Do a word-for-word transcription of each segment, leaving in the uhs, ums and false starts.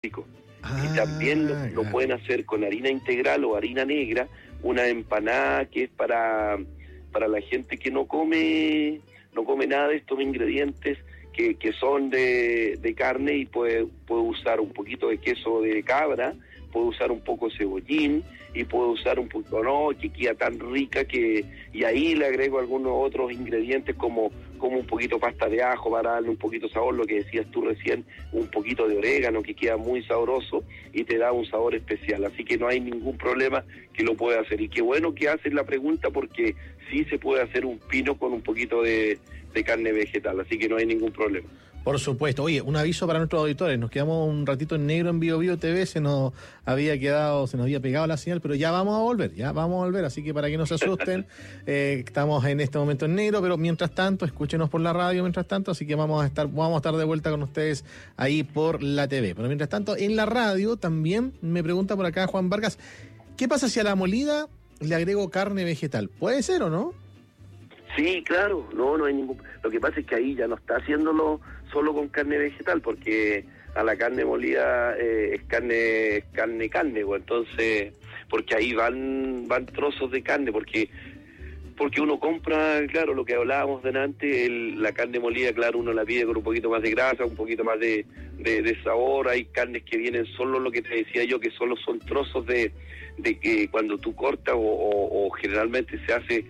Ah, y también lo, claro. lo pueden hacer con harina integral o harina negra, una empanada que es para, para la gente que no come no come nada de estos ingredientes que, que son de, de carne, y puede, puede usar un poquito de queso de cabra, puede usar un poco de cebollín y puede usar un poco, no, que queda tan rica que, y ahí le agrego algunos otros ingredientes como, como un poquito pasta de ajo para darle un poquito de sabor, lo que decías tú recién, un poquito de orégano que queda muy sabroso y te da un sabor especial, así que no hay ningún problema que lo pueda hacer. Y qué bueno que haces la pregunta, porque sí se puede hacer un pino con un poquito de, de carne vegetal, así que no hay ningún problema. Por supuesto. Oye, un aviso para nuestros auditores. Nos quedamos un ratito en negro en Bio Bio T V. Se nos había quedado, se nos había pegado la señal, pero ya vamos a volver, ya vamos a volver. Así que para que no se asusten, eh, estamos en este momento en negro, pero mientras tanto, escúchenos por la radio mientras tanto. Así que vamos a estar, vamos a estar de vuelta con ustedes ahí por la T V. Pero mientras tanto, en la radio también me pregunta por acá Juan Vargas, ¿qué pasa si a la molida le agrego carne vegetal? ¿Puede ser o no? Sí, claro, no, no hay ningún... Lo que pasa es que ahí ya no está haciéndolo solo con carne vegetal, porque a la carne molida eh, es carne, es carne, carne, pues, entonces, porque ahí van van trozos de carne, porque porque uno compra, claro, lo que hablábamos delante, el, la carne molida, claro, uno la pide con un poquito más de grasa, un poquito más de, de, de sabor. Hay carnes que vienen solo, lo que te decía yo, que solo son trozos de, de que cuando tú cortas o, o, o generalmente se hace,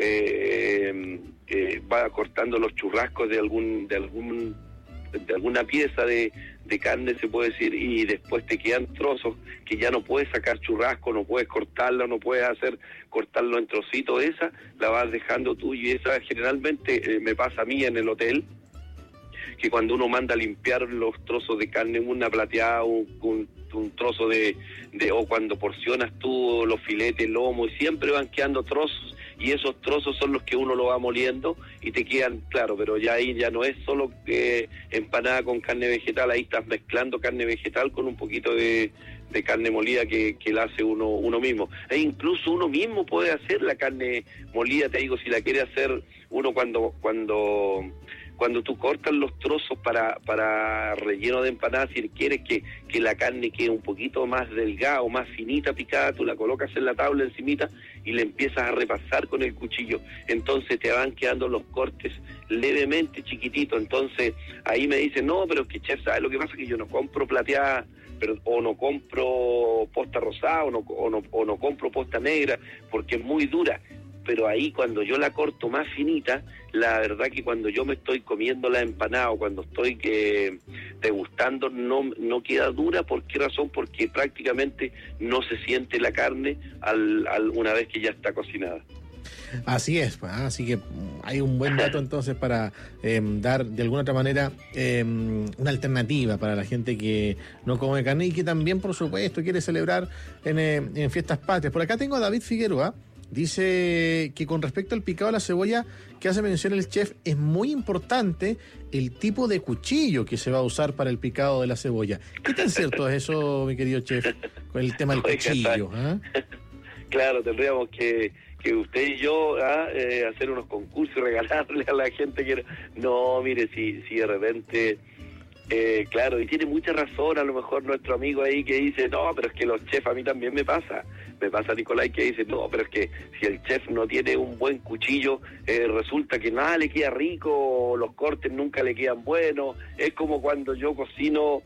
eh, eh, va cortando los churrascos de algún de algún de alguna pieza de, de carne, se puede decir, y después te quedan trozos que ya no puedes sacar churrasco, no puedes cortarlo, no puedes hacer cortarlo en trocitos. Esa la vas dejando tú, y esa generalmente eh, me pasa a mí en el hotel, que cuando uno manda a limpiar los trozos de carne en una plateada, un, un, un trozo de, de, o cuando porcionas tú los filetes, lomo, y siempre van quedando trozos, y esos trozos son los que uno lo va moliendo y te quedan, claro, pero ya ahí ya no es solo eh, empanada con carne vegetal, ahí estás mezclando carne vegetal con un poquito de, de carne molida que, que la hace uno uno mismo. E incluso uno mismo puede hacer la carne molida, te digo, si la quiere hacer uno cuando cuando cuando tú cortas los trozos para para relleno de empanadas, si quieres que, que la carne quede un poquito más delgada o más finita picada, tú la colocas en la tabla encimita y le empiezas a repasar con el cuchillo, entonces te van quedando los cortes levemente chiquititos. Entonces ahí me dicen, no, pero es que chef, ¿sabes lo que pasa? Que yo no compro plateada, pero o no compro posta rosada o no, o no, o no compro posta negra porque es muy dura. Pero ahí cuando yo la corto más finita, la verdad que cuando yo me estoy comiendo la empanada o cuando estoy que degustando, no, no queda dura. ¿Por qué razón? Porque prácticamente no se siente la carne al, al una vez que ya está cocinada. Así es, así que hay un buen dato entonces para eh, dar de alguna otra manera eh, una alternativa para la gente que no come carne y que también, por supuesto, quiere celebrar en, eh, en fiestas patrias. Por acá tengo a David Figueroa. Dice que con respecto al picado de la cebolla que hace mención el chef, es muy importante el tipo de cuchillo que se va a usar para el picado de la cebolla. ¿Qué tan cierto es eso, mi querido chef, con el tema del cuchillo? ¿Ah? Claro, tendríamos que, que usted y yo ¿ah? eh, hacer unos concursos y regalarle a la gente que... No, mire, si, si de repente... Eh, claro, y tiene mucha razón a lo mejor nuestro amigo ahí que dice, no, pero es que los chefs, a mí también me pasa, me pasa Nicolás que dice, no, pero es que si el chef no tiene un buen cuchillo, eh, resulta que nada le queda rico, los cortes nunca le quedan buenos. Es como cuando yo cocino,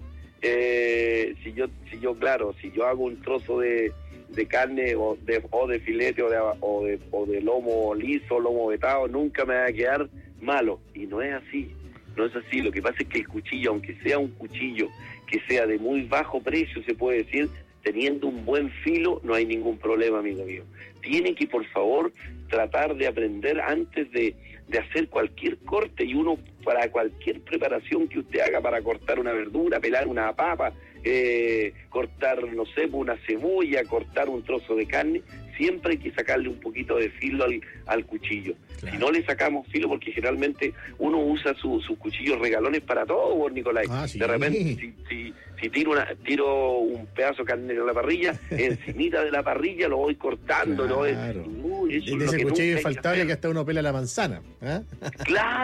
eh, si yo, si yo, claro, si yo hago un trozo de, de carne o de, o de filete o de, o de, o de lomo liso, lomo vetado, nunca me va a quedar malo, y no es así. No es así, lo que pasa es que el cuchillo, aunque sea un cuchillo que sea de muy bajo precio, se puede decir, teniendo un buen filo, no hay ningún problema, amigo mío. Tiene que, por favor, tratar de aprender antes de, de hacer cualquier corte, y uno, para cualquier preparación que usted haga, para cortar una verdura, pelar una papa, eh, cortar, no sé, una cebolla, cortar un trozo de carne, siempre hay que sacarle un poquito de filo al, al cuchillo. Claro. Si no le sacamos filo, porque generalmente uno usa sus su cuchillos regalones para todo, vos, Nicolás. Ah, sí. De repente, si, si, si tiro una tiro un pedazo de carne en la parrilla, encimita de la parrilla lo voy cortando. Claro. ¿no? Uy, eso de es ese lo cuchillo que infaltable que hasta uno pela la manzana. ¿eh? Claro,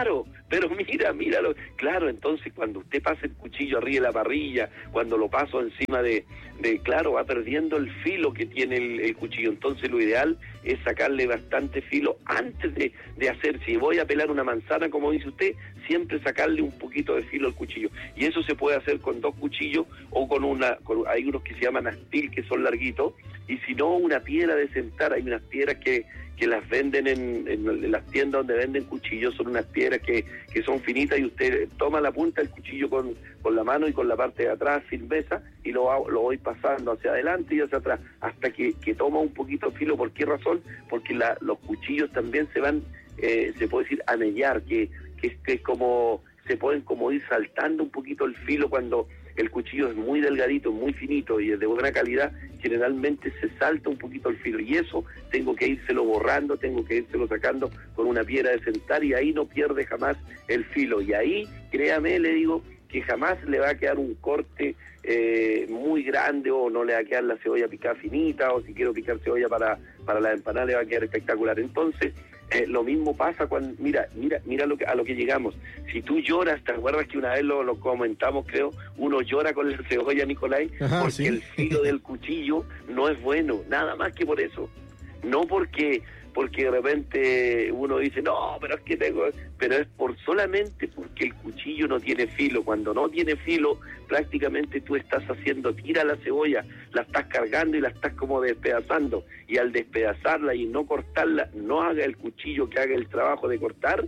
pero mira, míralo. Claro, entonces cuando usted pasa el cuchillo arriba de la parrilla, cuando lo paso encima de, de claro, va perdiendo el filo que tiene el, el cuchillo. Entonces lo ideal es sacarle bastante filo antes de, de hacer, si voy a pelar una manzana, como dice usted, siempre sacarle un poquito de filo al cuchillo. Y eso se puede hacer con dos cuchillos o con una, con, hay unos que se llaman astil, que son larguitos, y si no, una piedra de sentar. Hay unas piedras que, que las venden en, en, en las tiendas donde venden cuchillos, son unas piedras que, que son finitas y usted toma la punta del cuchillo con, con la mano y con la parte de atrás sin mesa y lo, lo voy pasando hacia adelante y hacia atrás hasta que, que toma un poquito de filo. ¿Por qué razón? Porque la, los cuchillos también se van, eh, se puede decir, anellar, que, que, que es como, se pueden como ir saltando un poquito el filo cuando el cuchillo es muy delgadito, muy finito y es de buena calidad, generalmente se salta un poquito el filo, y eso tengo que írselo borrando, tengo que írselo sacando con una piedra de sentar, y ahí no pierde jamás el filo, y ahí, créame, le digo, que jamás le va a quedar un corte eh, muy grande, o no le va a quedar la cebolla picada finita, o si quiero picar cebolla para, para la empanada le va a quedar espectacular. Entonces, Eh, lo mismo pasa cuando, mira, mira, mira lo que, a lo que llegamos. Si tú lloras, ¿te acuerdas que una vez lo, lo comentamos, creo? Uno llora con la cebolla, Nicolai, Ajá, porque sí. el filo del cuchillo no es bueno, nada más que por eso. No porque porque de repente uno dice, no, pero es que tengo, pero es por solamente porque el cuchillo no tiene filo. Cuando no tiene filo, prácticamente tú estás haciendo, tira la cebolla, la estás cargando y la estás como despedazando, y al despedazarla y no cortarla, no haga el cuchillo que haga el trabajo de cortar,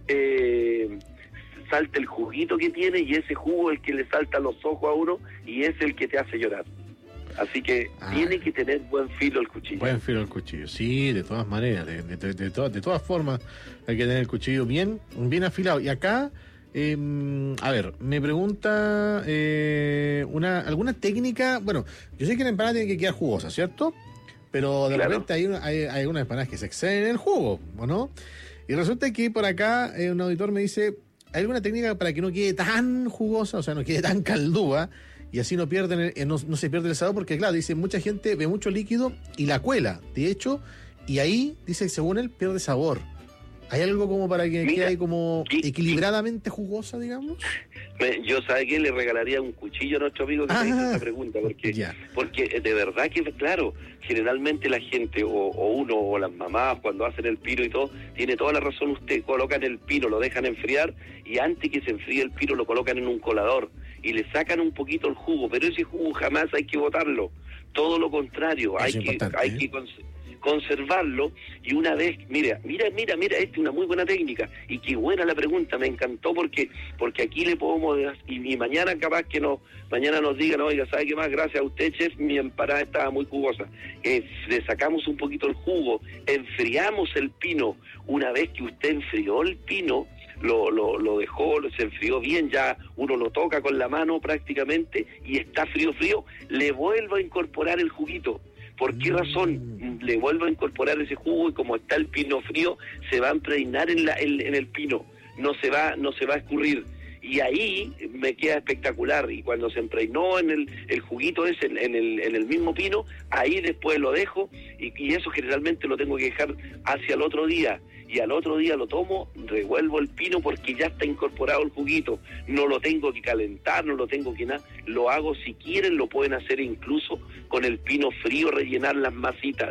eh, salta el juguito que tiene, y ese jugo es el que le salta los ojos a uno y es el que te hace llorar. Así que ah, tiene que tener buen filo el cuchillo. Buen filo el cuchillo, sí, de todas maneras, de, de, de, de, to- de todas formas hay que tener el cuchillo bien, bien afilado. Y acá, eh, a ver, me pregunta eh, una alguna técnica. Bueno, yo sé que la empanada tiene que quedar jugosa, ¿cierto? Pero de Claro. repente hay, una, hay, hay unas empanadas que se exceden en el jugo, ¿o no? Y resulta que por acá eh, un auditor me dice, ¿hay alguna técnica para que no quede tan jugosa, o sea, no quede tan caldúa, y así no pierden el, eh, no, no se pierde el sabor? Porque claro, dice, mucha gente ve mucho líquido y la cuela, de hecho, y ahí, dice, según él, pierde sabor. ¿Hay algo como para que Mira, quede ahí como y- equilibradamente jugosa, digamos? Me- Yo, ¿sabe qué? Le regalaría un cuchillo a nuestro amigo que Ah, me hizo esta pregunta, porque ya. porque de verdad que, claro, generalmente la gente, o, o uno, o las mamás, cuando hacen el pino y todo, tiene toda la razón usted, colocan el pino, lo dejan enfriar, y antes que se enfríe el pino lo colocan en un colador, y le sacan un poquito el jugo, pero ese jugo jamás hay que botarlo, todo lo contrario, Eso hay es que importante, hay ¿eh? que cons- conservarlo, y una vez, mira, mira, mira, mira, esta es una muy buena técnica, y qué buena la pregunta, me encantó, porque porque aquí le podemos, y, y mañana capaz que no, mañana nos digan, oiga, ¿sabe qué más? Gracias a usted, chef, mi empanada estaba muy jugosa. Eh, le sacamos un poquito el jugo, enfriamos el pino. Una vez que usted enfrió el pino, lo, lo, lo dejó, se enfrió bien, ya uno lo toca con la mano prácticamente, y está frío, frío, le vuelvo a incorporar el juguito. ¿Por qué razón? Le vuelvo a incorporar ese jugo, y como está el pino frío, se va a impregnar en, la, en, en el pino, no se va, no se va a escurrir. Y ahí me queda espectacular, y cuando se impregnó en el, el juguito ese, en, en, el, en el mismo pino, ahí después lo dejo, y, y eso generalmente lo tengo que dejar hacia el otro día, y al otro día lo tomo, revuelvo el pino porque ya está incorporado el juguito, no lo tengo que calentar, no lo tengo que nada, lo hago, si quieren lo pueden hacer incluso con el pino frío, rellenar las masitas.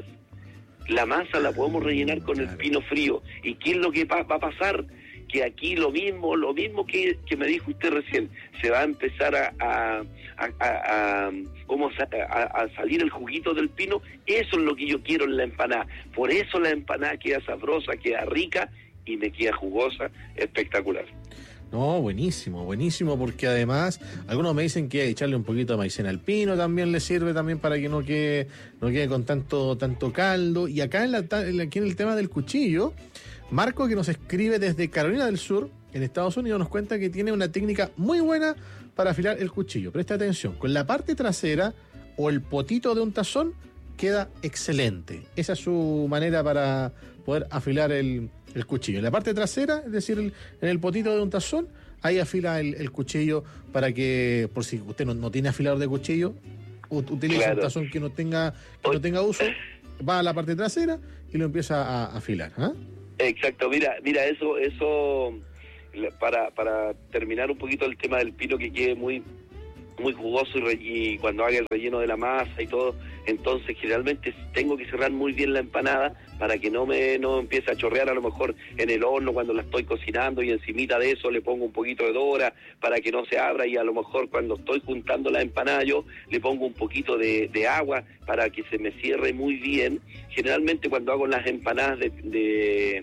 La masa la podemos rellenar con el pino frío. ¿Y qué es lo que va, va a pasar? Que aquí lo mismo, lo mismo que, que me dijo usted recién, se va a empezar a, a, a, a, a, ¿cómo sa- a, a salir el juguito del pino. Eso es lo que yo quiero en la empanada. Por eso la empanada queda sabrosa, queda rica y me queda jugosa, espectacular. No, buenísimo, buenísimo, porque además algunos me dicen que echarle un poquito de maicena al pino también le sirve también para que no quede, no quede con tanto, tanto caldo. Y acá en la, ta- en la- aquí en el tema del cuchillo, Marco, que nos escribe desde Carolina del Sur, en Estados Unidos, nos cuenta que tiene una técnica muy buena para afilar el cuchillo. Presta atención, con la parte trasera o el potito de un tazón queda excelente. Esa es su manera para poder afilar el, el cuchillo. En la parte trasera, es decir, el- en el potito de un tazón, ahí afila el, el cuchillo para que, por si usted no, no tiene afilador de cuchillo, ut- utiliza Claro. un tazón que no tenga, que no tenga uso, va a la parte trasera y lo empieza a, a afilar. ¿Ah? Exacto, mira, mira, eso, eso, para, para terminar un poquito el tema del pino, que quede muy muy jugoso y, re, y cuando haga el relleno de la masa y todo, entonces generalmente tengo que cerrar muy bien la empanada para que no me no empiece a chorrear a lo mejor en el horno cuando la estoy cocinando, y encimita de eso le pongo un poquito de dora para que no se abra, y a lo mejor cuando estoy juntando la empanada yo le pongo un poquito de, de agua para que se me cierre muy bien. Generalmente cuando hago las empanadas de, de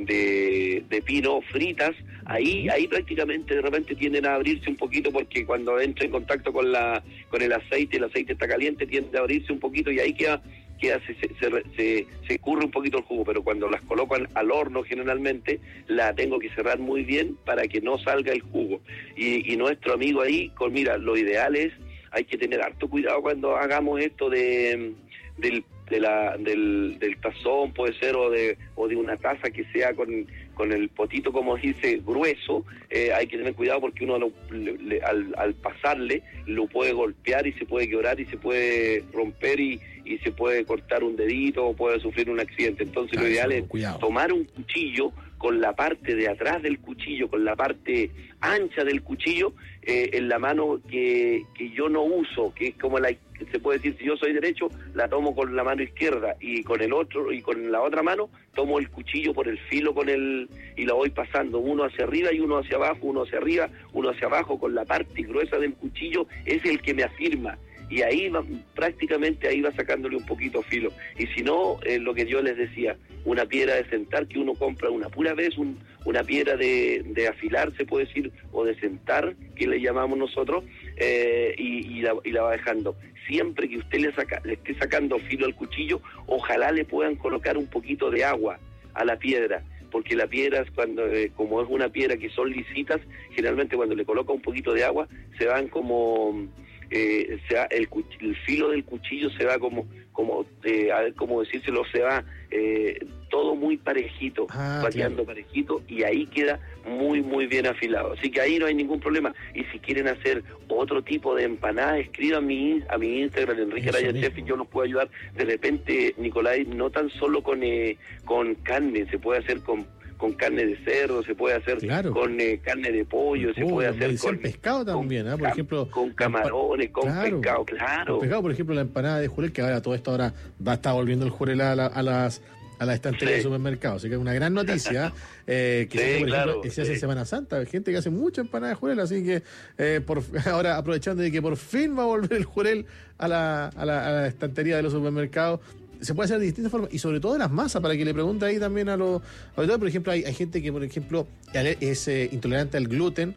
De, de pino fritas, ahí ahí prácticamente de repente tienden a abrirse un poquito, porque cuando entra en contacto con la con el aceite, el aceite está caliente, tiende a abrirse un poquito y ahí queda queda se se, se, se, se escurre un poquito el jugo, pero cuando las coloco al, al horno generalmente la tengo que cerrar muy bien para que no salga el jugo. Y, y nuestro amigo ahí, con mira, lo ideal es, hay que tener harto cuidado cuando hagamos esto de del de la del, del tazón, puede ser, o de o de una taza que sea con, con el potito, como dice, grueso. Eh, hay que tener cuidado porque uno lo, le, le, al, al pasarle lo puede golpear y se puede quebrar y se puede romper y, y se puede cortar un dedito o puede sufrir un accidente. Entonces ah, lo ideal es cuidado. Tomar un cuchillo con la parte de atrás del cuchillo, con la parte ancha del cuchillo, eh, en la mano que, que yo no uso, que es como la, se puede decir, si yo soy derecho, la tomo con la mano izquierda, y con el otro, y con la otra mano, tomo el cuchillo por el filo con el, y lo voy pasando, uno hacia arriba y uno hacia abajo, uno hacia arriba, uno hacia abajo, con la parte gruesa del cuchillo, es el que me afirma. Y ahí va, prácticamente ahí va sacándole un poquito filo. Y si no, eh, lo que yo les decía, una piedra de sentar que uno compra una pura vez, un, una piedra de, de afilar, se puede decir, o de sentar, que le llamamos nosotros, eh, y, y, la, y la va dejando. Siempre que usted le, saca, le esté sacando filo al cuchillo, ojalá le puedan colocar un poquito de agua a la piedra, porque la piedra, cuando eh, como es una piedra que son lisitas, generalmente cuando le coloca un poquito de agua, se van como... Eh, sea el, el filo del cuchillo se va como como eh, a ver cómo decírselo, se va eh, todo muy parejito, ah, va quedando claro. parejito, y ahí queda muy muy bien afilado, así que ahí no hay ningún problema. Y si quieren hacer otro tipo de empanada, escriban a mi, a mi Instagram, Enrique Araya Chef, y yo los puedo ayudar. De repente, Nicolás, no tan solo con eh, con carne, se puede hacer con con carne de cerdo, se puede hacer claro. con eh, carne de pollo, se puede hacer con pescado también, ¿eh? Por ejemplo, con camarones, con claro, pescado, claro. Con pescado, por ejemplo, la empanada de jurel, que ahora todo esto ahora va a estar volviendo el jurel a, la, a las a la estantería sí. de supermercados, así que es una gran noticia eh, que sí, se hace, por claro, ejemplo, se hace sí. en Semana Santa, hay gente que hace mucha empanada de jurel, así que eh, por, ahora aprovechando de que por fin va a volver el jurel a la, a la, a la estantería de los supermercados, se puede hacer de distintas formas, y sobre todo de las masas, para que le pregunte ahí también a los... Por ejemplo, hay, hay gente que, por ejemplo, es eh, intolerante al gluten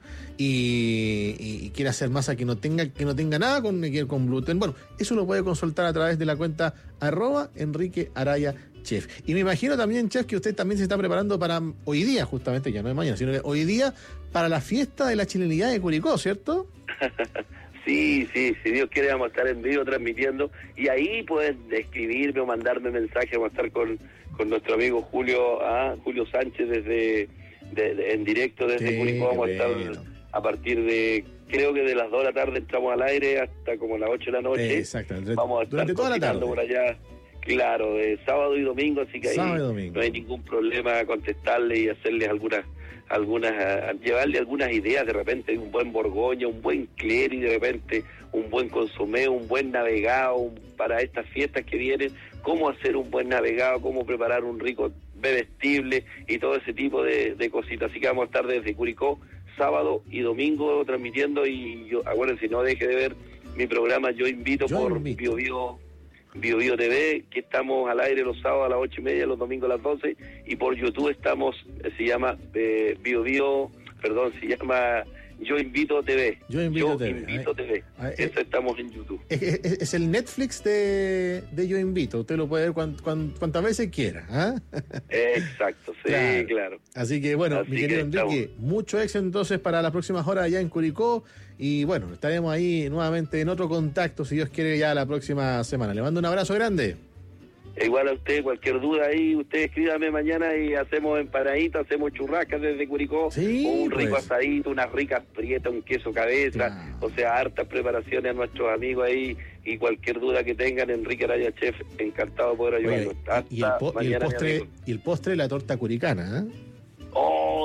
y, y, y quiere hacer masa que no tenga que no tenga nada con, con gluten. Bueno, eso lo puede consultar a través de la cuenta arroba Enrique Araya Chef. Y me imagino también, Chef, que usted también se está preparando para hoy día, justamente, ya no es mañana, sino que hoy día, para la fiesta de la chilenidad de Curicó, ¿cierto? Sí, sí, si Dios quiere vamos a estar en vivo transmitiendo, y ahí pueden escribirme o mandarme mensaje. Vamos a estar con, con nuestro amigo Julio ah, Julio Sánchez desde de, de, en directo desde sí, Curicó. Vamos a estar bueno. a partir de, creo que de las dos de la tarde entramos al aire hasta como las ocho de la noche. Exacto, vamos a estar durante toda la tarde por allá, claro, de sábado y domingo, así que ahí no hay ningún problema contestarle y hacerles algunas algunas a, a llevarle algunas ideas. De repente un buen borgoña, un buen cleri, de repente un buen consomé, un buen navegado un, para estas fiestas que vienen, cómo hacer un buen navegado, cómo preparar un rico bebestible y todo ese tipo de, de cositas. Así que vamos a estar desde Curicó sábado y domingo transmitiendo, y yo, acuérdense, no deje de ver mi programa Yo Invito yo por invito. Bio Bio Bio Bio T V, que estamos al aire los sábados a las ocho y media, los domingos a las doce, y por YouTube estamos, se llama eh, Bio Bio, perdón, se llama Yo Invito T V. Yo Invito Yo T V. Invito T V. Ay, Eso eh, estamos en YouTube. Es, es, es el Netflix de, de Yo Invito. Usted lo puede ver cuant, cuant, cuantas veces quiera. ¿eh? Exacto, sí, claro. claro. Así que, bueno, Así mi querido Enrique, estamos. mucho éxito entonces para las próximas horas allá en Curicó. Y bueno, estaremos ahí nuevamente en otro contacto, si Dios quiere, ya la próxima semana. Le mando un abrazo grande. Igual a usted, cualquier duda ahí, usted escríbame mañana y hacemos empanaditas, hacemos churrascas desde Curicó, sí, un rico pues. asadito, unas ricas prietas, un queso cabeza, claro. O sea, hartas preparaciones a nuestros amigos ahí, y cualquier duda que tengan, Enrique Araya Chef, encantado de poder ayudarlos. Y, y, el po- y, el postre, y el postre, la torta curicana, ¿eh? Oh,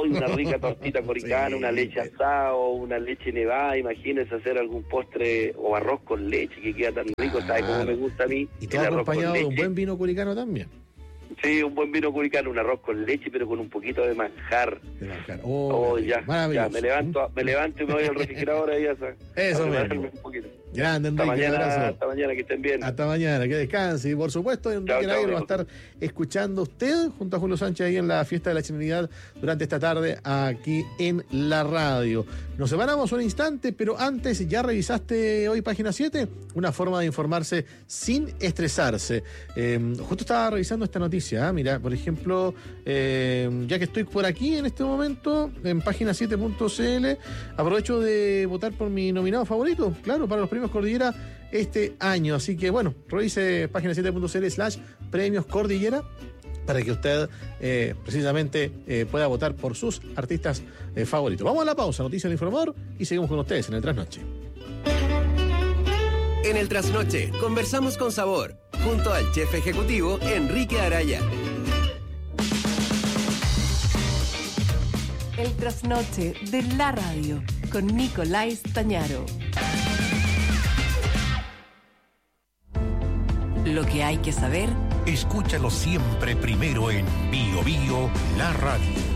Oh, y una rica tortita coricana, sí. Una leche asado, una leche nevada, imagínense hacer algún postre o arroz con leche que queda tan rico, ah, ¿sabe cómo me gusta a mí? Y todo acompañado de un buen vino curicano también. Sí, un buen vino curicano, un arroz con leche, pero con un poquito de manjar. De manjar. Oh, oh ya, ya, me levanto, me levanto y me voy al refrigerador ahí a, Eso mismo. Un poquito. Grande, Enrique, hasta mañana, abrazo. Hasta mañana, que estén bien. Hasta mañana, que descanse. Y por supuesto, Enrique Laguerre va a estar escuchando usted junto a Julio Sánchez ahí en la fiesta de la chilenidad durante esta tarde aquí en la radio. Nos separamos un instante, pero antes, ¿ya revisaste hoy Página siete? Una forma de informarse sin estresarse. Eh, justo estaba revisando esta noticia, ¿eh? Mira, por ejemplo, eh, ya que estoy por aquí en este momento, en página siete punto c l, aprovecho de votar por mi nominado favorito, claro, para los premios Cordillera este año. Así que bueno, revise página siete punto c l slash premios Cordillera para que usted eh, precisamente eh, pueda votar por sus artistas eh, favoritos. Vamos a la pausa, Noticias del Informador, y seguimos con ustedes en el Trasnoche. En el Trasnoche conversamos con sabor, junto al chef ejecutivo Enrique Araya. El Trasnoche de la radio, con Nicolás Tañaro. Lo que hay que saber. Escúchalo siempre primero en Bio Bio, la radio.